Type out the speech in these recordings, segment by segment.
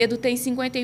tem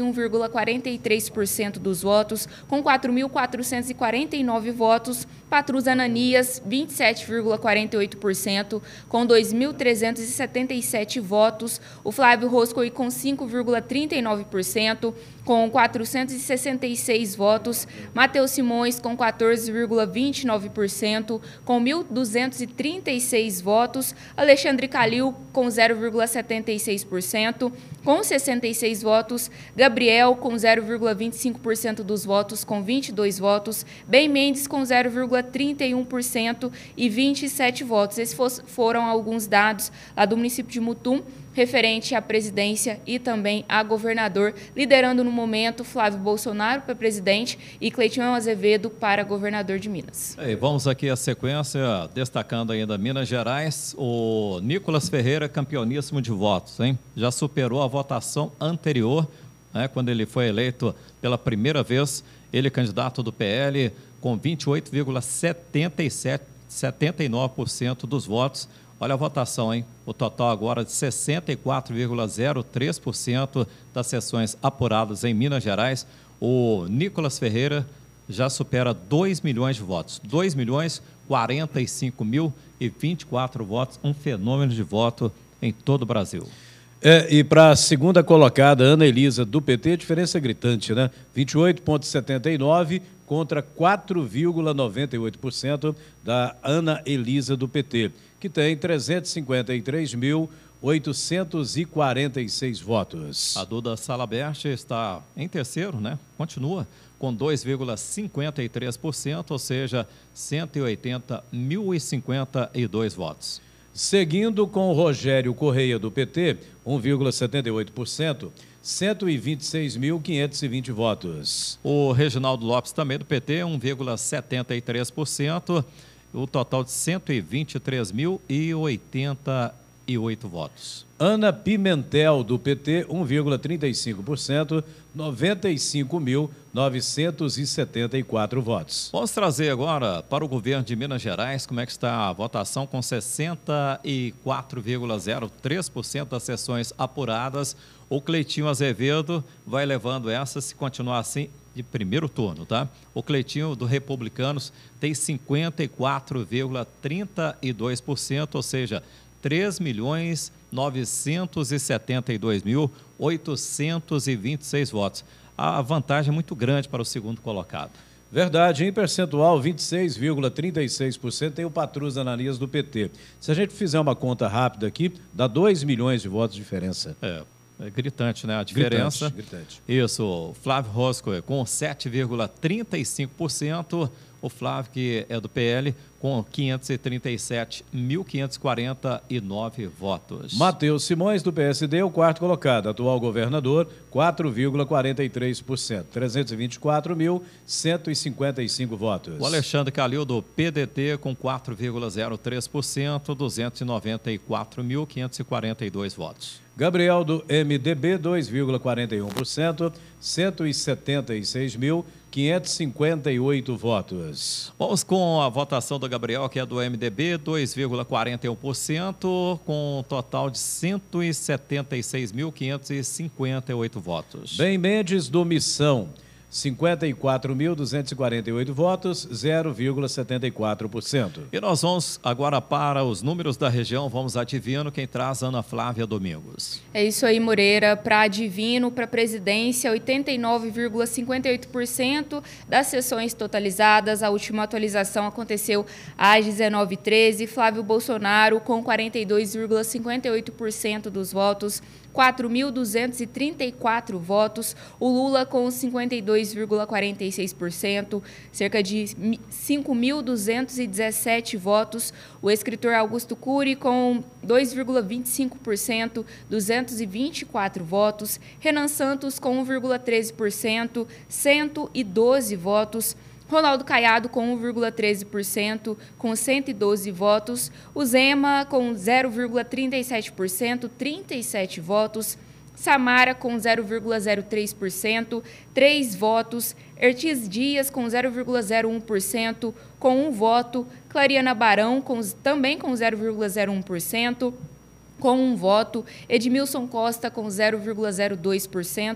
51,43% dos votos, com 4.449 votos. Patrus Ananias, 27,48%, com 2.377 votos. O Flávio Roscoe, com 5,39%, com 466 votos. Matheus Simões, com 14,29%, com 1.236 votos. Alexandre Calil, com 0,76%, com 66 votos. Gabriel, com 0,25% dos votos, com 22 votos. Ben Mendes, com 0,31% e 27 votos. Esses foram alguns dados lá do município de Mutum, referente à presidência e também a governador, liderando no momento Flávio Bolsonaro para presidente e Cleitinho Azevedo para governador de Minas. Vamos aqui a sequência, destacando ainda Minas Gerais, o Nicolas Ferreira, campeoníssimo de votos, hein? Já superou a votação anterior, né, quando ele foi eleito pela primeira vez, ele candidato do PL, com 28,79% dos votos. Olha a votação, hein? O total agora de 64,03% das sessões apuradas em Minas Gerais. O Nicolas Ferreira já supera 2 milhões de votos. 2.045.024 votos, um fenômeno de voto em todo o Brasil. E para a segunda colocada, Ana Elisa, do PT, a diferença é gritante, né? 28,79% contra 4,98% da Ana Elisa, do PT, que tem 353.846 votos. A Duda Salabert está em terceiro, né? Continua com 2,53%, ou seja, 180.052 votos. Seguindo com o Rogério Correia, do PT, 1,78%, 126.520 votos. O Reginaldo Lopes, também do PT, 1,73%, o total de 123.088 votos. Ana Pimentel, do PT, 1,35%, 95.974 votos. Vamos trazer agora para o governo de Minas Gerais como é que está a votação, com 64,03% das sessões apuradas. O Cleitinho Azevedo vai levando essa, se continuar assim, de primeiro turno, tá? O Cleitinho, do Republicanos, tem 54,32%, ou seja, 3.972.826 votos. A vantagem é muito grande para o segundo colocado. Verdade, em percentual, 26,36% tem o Patrus Ananias, do PT. Se a gente fizer uma conta rápida aqui, dá 2 milhões de votos de diferença. É gritante, né? A diferença. Gritante. Isso, Flávio Roscoe com 7,35%, o Flávio, que é do PL, com 537.549 votos. Matheus Simões, do PSD, o quarto colocado, atual governador, 4,43%, 324.155 votos. O Alexandre Calil, do PDT, com 4,03%, 294.542 votos. Gabriel, do MDB, 2,41%, 176.558 votos. Vamos com a votação do Gabriel, que é do MDB, 2,41%, com um total de 176.558 votos. Ben Mendes, do Missão, 54.248 votos, 0,74%. E nós vamos agora para os números da região, vamos a Divino, quem traz Ana Flávia Domingos. É isso aí, Moreira. Para Divino, para presidência, 89,58% das sessões totalizadas. A última atualização aconteceu às 19h13. Flávio Bolsonaro, com 42,58% dos votos, 4.234 votos. O Lula, com 52,46%, cerca de 5.217 votos. O escritor Augusto Cury, com 2,25%, 224 votos. Renan Santos, com 1,13%, 112 votos. Ronaldo Caiado, com 1,13%, com 112 votos. O Zema, com 0,37%, 37 votos. Samara, com 0,03%, 3 votos. Ertis Dias, com 0,01%, com 1 voto. Clariana Barão, também com 0,01%. com 1 voto, Edmilson Costa com 0,02%,